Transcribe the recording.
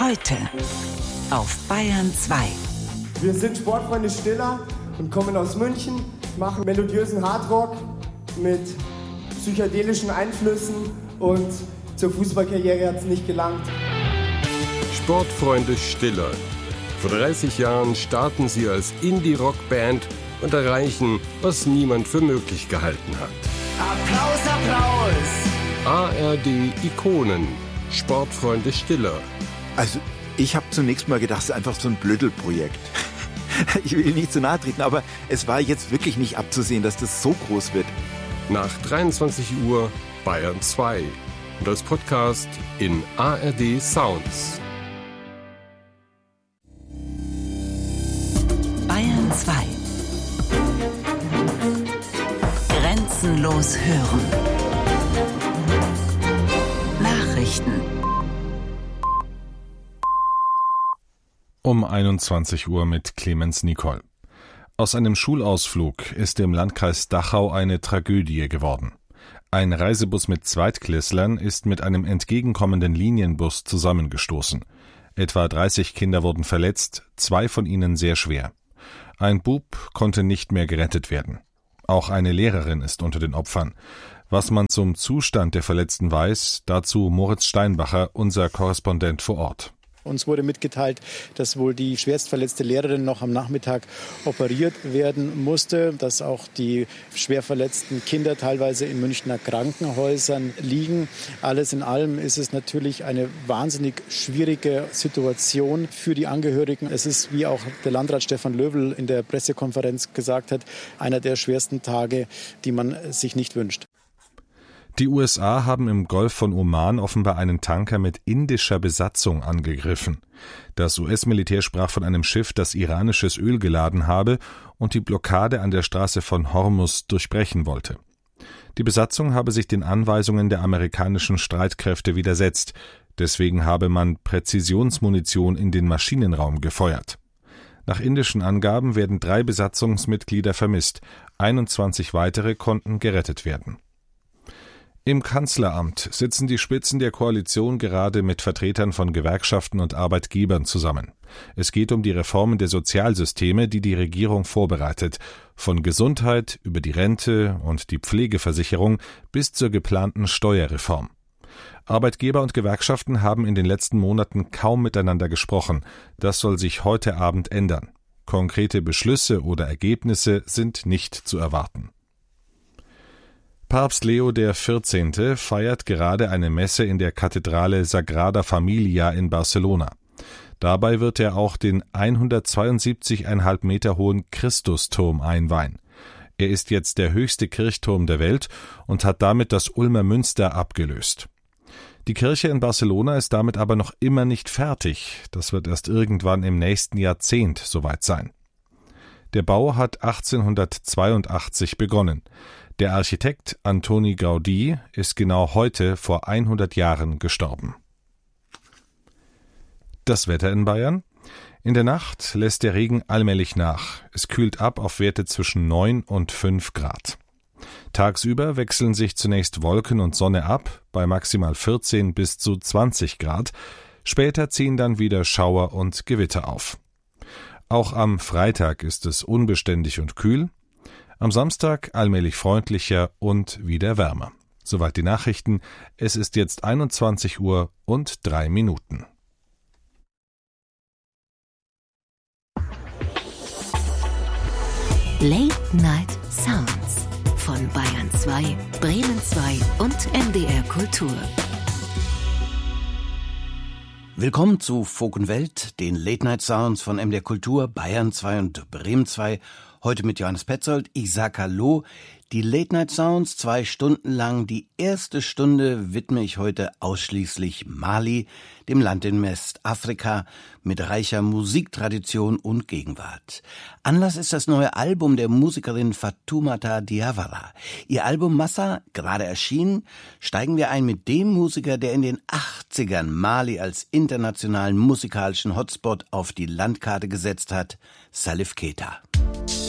Heute auf Bayern 2. Wir sind Sportfreunde Stiller und kommen aus München, machen melodiösen Hardrock mit psychedelischen Einflüssen und zur Fußballkarriere hat es nicht gelangt. Sportfreunde Stiller. Vor 30 Jahren starten sie als Indie-Rock-Band und erreichen, was niemand für möglich gehalten hat. Applaus, Applaus! ARD-Ikonen. Sportfreunde Stiller. Also, ich habe zunächst mal gedacht, es ist einfach so ein Blödelprojekt. Ich will nicht zu nahe treten, aber es war jetzt wirklich nicht abzusehen, dass das so groß wird. Nach 23 Uhr Bayern 2 und als Podcast in ARD Sounds. Bayern 2. Grenzenlos hören. Nachrichten. Um 21 Uhr mit Clemens Nicol. Aus einem Schulausflug ist im Landkreis Dachau eine Tragödie geworden. Ein Reisebus mit Zweitklässlern ist mit einem entgegenkommenden Linienbus zusammengestoßen. Etwa 30 Kinder wurden verletzt, 2 von ihnen sehr schwer. Ein Bub konnte nicht mehr gerettet werden. Auch eine Lehrerin ist unter den Opfern. Was man zum Zustand der Verletzten weiß, dazu Moritz Steinbacher, unser Korrespondent vor Ort. Uns wurde mitgeteilt, dass wohl die schwerstverletzte Lehrerin noch am Nachmittag operiert werden musste, dass auch die schwer verletzten Kinder teilweise in Münchner Krankenhäusern liegen. Alles in allem ist es natürlich eine wahnsinnig schwierige Situation für die Angehörigen. Es ist, wie auch der Landrat Stefan Löwel in der Pressekonferenz gesagt hat, einer der schwersten Tage, die man sich nicht wünscht. Die USA haben im Golf von Oman offenbar einen Tanker mit indischer Besatzung angegriffen. Das US-Militär sprach von einem Schiff, das iranisches Öl geladen habe und die Blockade an der Straße von Hormuz durchbrechen wollte. Die Besatzung habe sich den Anweisungen der amerikanischen Streitkräfte widersetzt. Deswegen habe man Präzisionsmunition in den Maschinenraum gefeuert. Nach indischen Angaben werden 3 Besatzungsmitglieder vermisst. 21 weitere konnten gerettet werden. Im Kanzleramt sitzen die Spitzen der Koalition gerade mit Vertretern von Gewerkschaften und Arbeitgebern zusammen. Es geht um die Reformen der Sozialsysteme, die die Regierung vorbereitet, von Gesundheit über die Rente und die Pflegeversicherung bis zur geplanten Steuerreform. Arbeitgeber und Gewerkschaften haben in den letzten Monaten kaum miteinander gesprochen. Das soll sich heute Abend ändern. Konkrete Beschlüsse oder Ergebnisse sind nicht zu erwarten. Papst Leo XIV. Feiert gerade eine Messe in der Kathedrale Sagrada Familia in Barcelona. Dabei wird er auch den 172,5 Meter hohen Christusturm einweihen. Er ist jetzt der höchste Kirchturm der Welt und hat damit das Ulmer Münster abgelöst. Die Kirche in Barcelona ist damit aber noch immer nicht fertig. Das wird erst irgendwann im nächsten Jahrzehnt soweit sein. Der Bau hat 1882 begonnen. Der Architekt Antoni Gaudí ist genau heute vor 100 Jahren gestorben. Das Wetter in Bayern? In der Nacht lässt der Regen allmählich nach. Es kühlt ab auf Werte zwischen 9 und 5 Grad. Tagsüber wechseln sich zunächst Wolken und Sonne ab, bei maximal 14 bis zu 20 Grad. Später ziehen dann wieder Schauer und Gewitter auf. Auch am Freitag ist es unbeständig und kühl. Am Samstag allmählich freundlicher und wieder wärmer. Soweit die Nachrichten. Es ist jetzt 21 Uhr und 3 Minuten. Late Night Sounds von Bayern 2, Bremen 2 und MDR Kultur. Willkommen zu Folk und Welt, den Late Night Sounds von MDR Kultur, Bayern 2 und Bremen 2. Heute mit Johannes Petzold. Ich sag Hallo. Die Late Night Sounds, 2 Stunden lang. Die erste Stunde widme ich heute ausschließlich Mali, dem Land in Westafrika, mit reicher Musiktradition und Gegenwart. Anlass ist das neue Album der Musikerin Fatoumata Diawara. Ihr Album Massa, gerade erschienen, steigen wir ein mit dem Musiker, der in den 80ern Mali als internationalen musikalischen Hotspot auf die Landkarte gesetzt hat, Salif Keita.